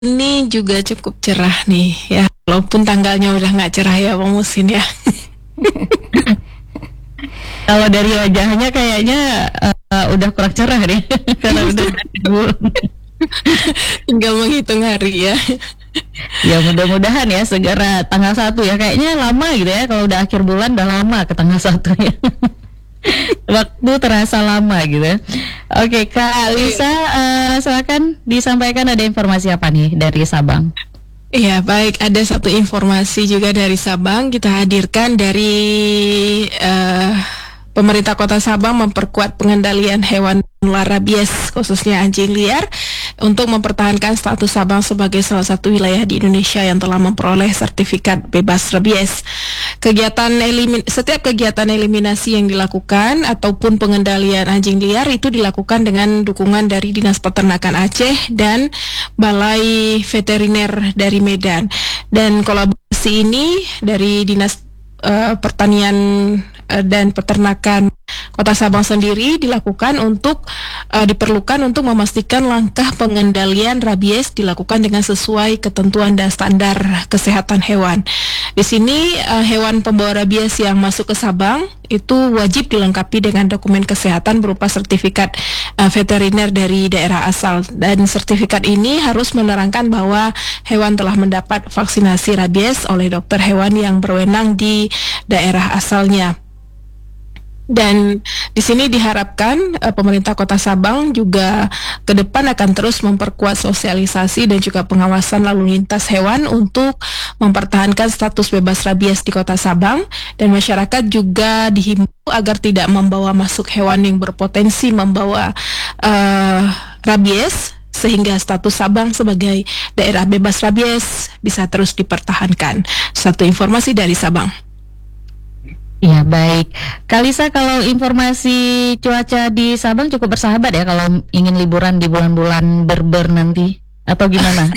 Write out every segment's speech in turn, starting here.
ini juga cukup cerah nih ya, walaupun tanggalnya udah nggak cerah ya Bang Musin ya. Kalau dari wajahnya kayaknya udah kurang cerah nih karena udah Tinggal menghitung hari ya. ya mudah-mudahan ya segera tanggal 1 ya, kayaknya lama gitu ya, kalau udah akhir bulan udah lama ke tanggal 1 ya. Waktu terasa lama gitu ya. Oke Kak Lisa, silakan disampaikan, ada informasi apa nih dari Sabang? Iya baik, ada satu informasi juga dari Sabang kita hadirkan dari pemerintah Kota Sabang memperkuat pengendalian hewan menular rabies khususnya anjing liar untuk mempertahankan status Sabang sebagai salah satu wilayah di Indonesia yang telah memperoleh sertifikat bebas rabies. Setiap kegiatan eliminasi yang dilakukan ataupun pengendalian anjing liar itu dilakukan dengan dukungan dari Dinas Peternakan Aceh dan Balai Veteriner dari Medan. Dan kolaborasi ini dari Dinas Pertanian dan Peternakan Kota Sabang sendiri diperlukan untuk memastikan langkah pengendalian rabies dilakukan dengan sesuai ketentuan dan standar kesehatan hewan. Di sini hewan pembawa rabies yang masuk ke Sabang itu wajib dilengkapi dengan dokumen kesehatan berupa sertifikat veteriner dari daerah asal, dan sertifikat ini harus menerangkan bahwa hewan telah mendapat vaksinasi rabies oleh dokter hewan yang berwenang di daerah asalnya. Dan di sini diharapkan pemerintah Kota Sabang juga ke depan akan terus memperkuat sosialisasi dan juga pengawasan lalu lintas hewan untuk mempertahankan status bebas rabies di Kota Sabang, dan masyarakat juga dihimbau agar tidak membawa masuk hewan yang berpotensi membawa rabies, sehingga status Sabang sebagai daerah bebas rabies bisa terus dipertahankan. Satu informasi dari Sabang. Ya baik, Kalisa, kalau informasi cuaca di Sabang cukup bersahabat ya kalau ingin liburan di bulan-bulan berber nanti, atau gimana?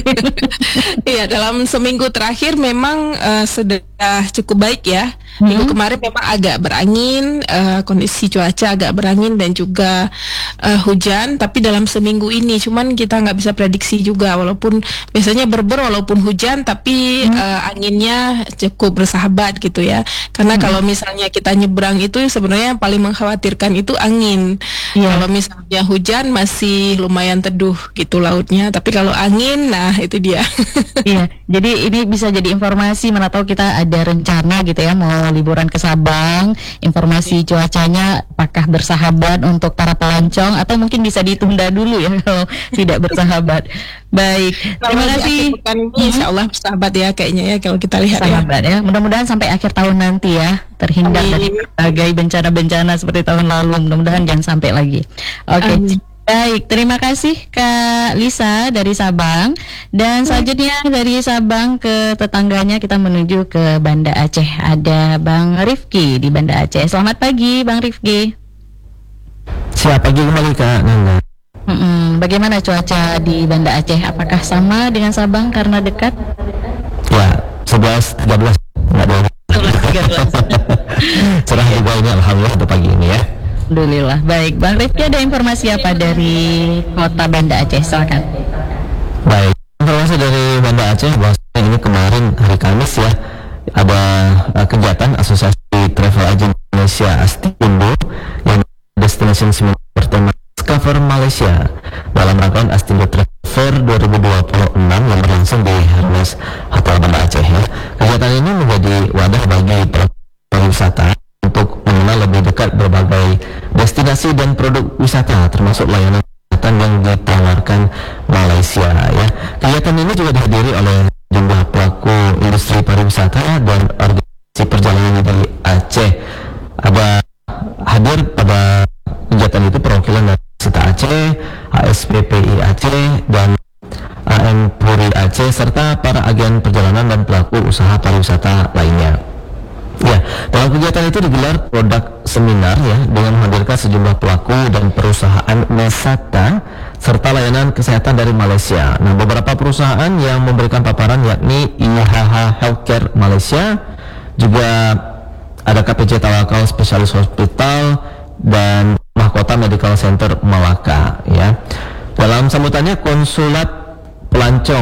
Iya, dalam seminggu terakhir memang sudah cukup baik ya. Minggu kemarin memang agak berangin, kondisi cuaca agak berangin dan juga hujan. Tapi dalam seminggu ini, cuman kita nggak bisa prediksi juga. Walaupun biasanya berber walaupun hujan, tapi anginnya cukup bersahabat gitu ya. Karena kalau misalnya kita nyebrang itu sebenarnya yang paling mengkhawatirkan itu angin. Kalau misalnya hujan masih lumayan teduh gitu lautnya. Tapi kalau angin, nah itu dia. Iya, jadi ini bisa jadi informasi, mana tahu kita ada rencana gitu ya mau liburan ke Sabang, informasi cuacanya apakah bersahabat untuk para pelancong atau mungkin bisa ditunda dulu ya kalau tidak bersahabat. Baik, terima kasih. Insya Allah bersahabat ya kayaknya ya kalau kita lihat sahabat ya. Mudah-mudahan sampai akhir tahun nanti ya terhindar dari berbagai bencana-bencana seperti tahun lalu. Mudah-mudahan jangan sampai lagi. Oke. Baik, terima kasih Kak Lisa dari Sabang. Dan selanjutnya dari Sabang ke tetangganya kita menuju ke Banda Aceh. Ada Bang Rifki di Banda Aceh. Selamat pagi Bang Rifki. Selamat pagi kembali Kak Nanda. Bagaimana cuaca di Banda Aceh? Apakah sama dengan Sabang karena dekat? Ya, 11-13 enggak ada. 11-13. Cerah juga ini alhamdulillah untuk pagi ini ya. Alhamdulillah. Baik, Bang Rifki, ada informasi apa dari Kota Banda Aceh? Silakan. Baik, informasi dari Banda Aceh bahwa ini kemarin hari Kamis ya ada kegiatan Asosiasi Travel Agent Malaysia Astindo yang Destination Seminar bertema Discover Malaysia dalam rangkaian Astindo Travel Fair 2026 yang berlangsung di Hermes Hotel Banda Aceh ya. Kegiatan ini menjadi wadah bagi pariwisata untuk mengenal lebih dekat berbagai destinasi dan produk wisata termasuk layanan kesehatan yang ditawarkan Malaysia ya. Kegiatan ini juga dihadiri oleh jumlah pelaku industri pariwisata dan organisasi perjalanan dari Aceh. Ada hadir pada kegiatan itu perwakilan dari Sita Aceh, ASPPI Aceh dan AM Puri Aceh serta para agen perjalanan dan pelaku usaha pariwisata lainnya. Ya, dalam kegiatan itu digelar produk seminar ya dengan menghadirkan sejumlah pelaku dan perusahaan wisata serta layanan kesehatan dari Malaysia. Nah, beberapa perusahaan yang memberikan paparan yakni IHH Healthcare Malaysia, juga ada KPJ Tawakal Specialist Hospital dan Mahkota Medical Center Malaka ya. Dalam sambutannya Konsulat pelancong